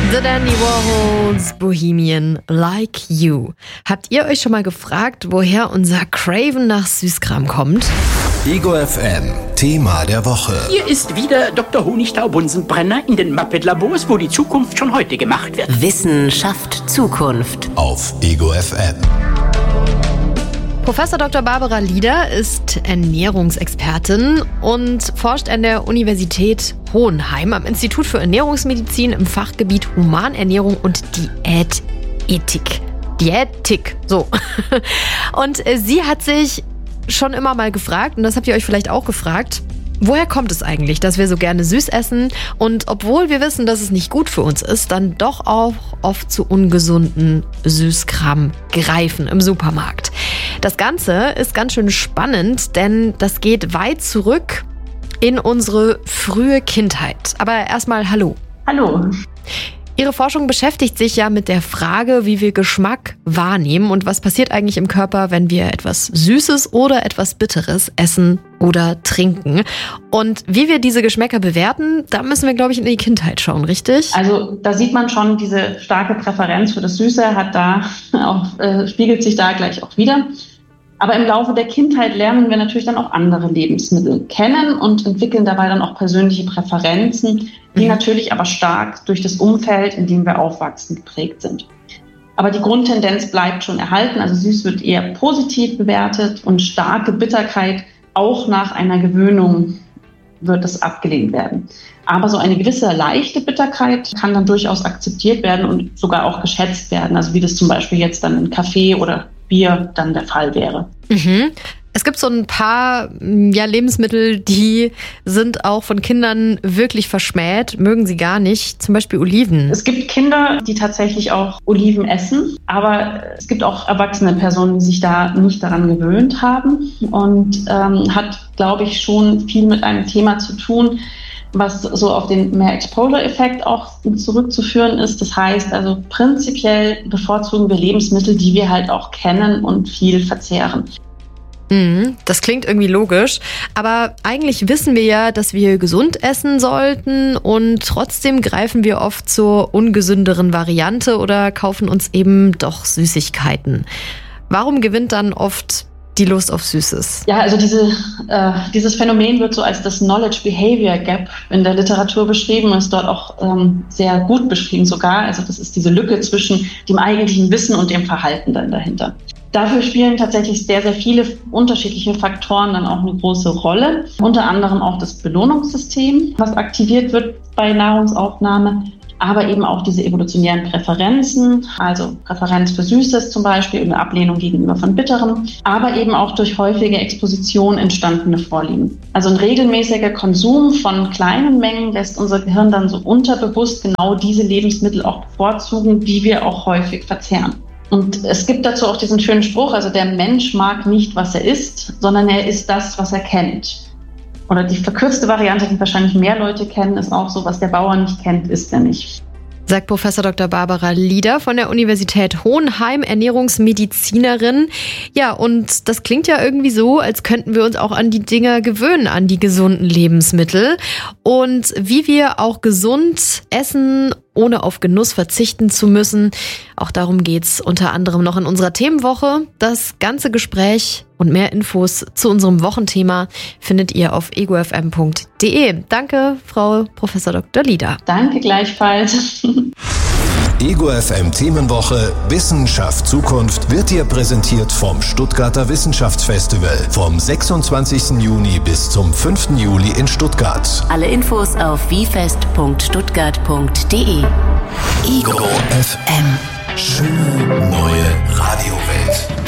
The Dandy Warhols, Bohemian Like You. Habt ihr euch schon mal gefragt, woher unser Craven nach Süßkram kommt? Ego FM, Thema der Woche. Hier ist wieder Dr. Honigtau-Bunsenbrenner in den Muppet-Labors, wo die Zukunft schon heute gemacht wird. Wissenschaft Zukunft. Auf Ego FM. Professor Dr. Barbara Lieder ist Ernährungsexpertin und forscht an der Universität Hohenheim am Institut für Ernährungsmedizin im Fachgebiet Humanernährung und Diätetik. Diätik, so. Und sie hat sich schon immer mal gefragt, und das habt ihr euch vielleicht auch gefragt, woher kommt es eigentlich, dass wir so gerne süß essen und obwohl wir wissen, dass es nicht gut für uns ist, dann doch auch oft zu ungesunden Süßkram greifen im Supermarkt. Das Ganze ist ganz schön spannend, denn das geht weit zurück in unsere frühe Kindheit. Aber erstmal hallo. Hallo. Ihre Forschung beschäftigt sich ja mit der Frage, wie wir Geschmack wahrnehmen und was passiert eigentlich im Körper, wenn wir etwas Süßes oder etwas Bitteres essen oder trinken. Und wie wir diese Geschmäcker bewerten, da müssen wir, glaube ich, in die Kindheit schauen, richtig? Also da sieht man schon, diese starke Präferenz für das Süße hat da auch, spiegelt sich da gleich auch wieder. Aber im Laufe der Kindheit lernen wir natürlich dann auch andere Lebensmittel kennen und entwickeln dabei dann auch persönliche Präferenzen, die natürlich aber stark durch das Umfeld, in dem wir aufwachsen, geprägt sind. Aber die Grundtendenz bleibt schon erhalten, also süß wird eher positiv bewertet und starke Bitterkeit auch nach einer Gewöhnung wird es abgelehnt werden. Aber so eine gewisse leichte Bitterkeit kann dann durchaus akzeptiert werden und sogar auch geschätzt werden, also wie das zum Beispiel jetzt dann in Kaffee oder Bier dann der Fall wäre. Mhm. Es gibt so ein paar Lebensmittel, die sind auch von Kindern wirklich verschmäht, mögen sie gar nicht, zum Beispiel Oliven. Es gibt Kinder, die tatsächlich auch Oliven essen, aber es gibt auch erwachsene Personen, die sich da nicht daran gewöhnt haben und hat, glaube ich, schon viel mit einem Thema zu tun, was so auf den Mehr-Exposure-Effekt auch zurückzuführen ist. Das heißt also prinzipiell bevorzugen wir Lebensmittel, die wir halt auch kennen und viel verzehren. Das klingt irgendwie logisch, aber eigentlich wissen wir ja, dass wir gesund essen sollten und trotzdem greifen wir oft zur ungesünderen Variante oder kaufen uns eben doch Süßigkeiten. Warum gewinnt dann oft die Lust auf Süßes? Ja, also dieses Phänomen wird so als das Knowledge-Behavior Gap in der Literatur beschrieben, ist dort auch sehr gut beschrieben sogar. Also das ist diese Lücke zwischen dem eigentlichen Wissen und dem Verhalten dann dahinter. Dafür spielen tatsächlich sehr, sehr viele unterschiedliche Faktoren dann auch eine große Rolle. Unter anderem auch das Belohnungssystem, was aktiviert wird bei Nahrungsaufnahme. Aber eben auch diese evolutionären Präferenzen, also Präferenz für Süßes zum Beispiel, eine Ablehnung gegenüber von Bitterem, aber eben auch durch häufige Exposition entstandene Vorlieben. Also ein regelmäßiger Konsum von kleinen Mengen lässt unser Gehirn dann so unterbewusst genau diese Lebensmittel auch bevorzugen, die wir auch häufig verzehren. Und es gibt dazu auch diesen schönen Spruch, also der Mensch mag nicht, was er isst, sondern er isst das, was er kennt. Oder die verkürzte Variante, die wahrscheinlich mehr Leute kennen, ist auch so, was der Bauer nicht kennt, isst er nicht. Sagt Professor Dr. Barbara Lieder von der Universität Hohenheim, Ernährungsmedizinerin. Ja, und das klingt ja irgendwie so, als könnten wir uns auch an die Dinger gewöhnen, an die gesunden Lebensmittel. Und wie wir auch gesund essen, ohne auf Genuss verzichten zu müssen. Auch darum geht's unter anderem noch in unserer Themenwoche. Das ganze Gespräch und mehr Infos zu unserem Wochenthema findet ihr auf egofm.de. Danke, Frau Professor Dr. Lieder. Danke gleichfalls. Ego FM Themenwoche Wissenschaft Zukunft wird dir präsentiert vom Stuttgarter Wissenschaftsfestival vom 26. Juni bis zum 5. Juli in Stuttgart. Alle Infos auf wiefest.stuttgart.de. Ego FM. Schöne neue Radiowelt.